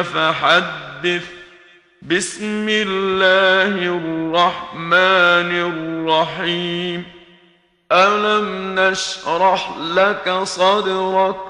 فحدث. بسم الله الرحمن الرحيم. ألم نشرح لك صدرك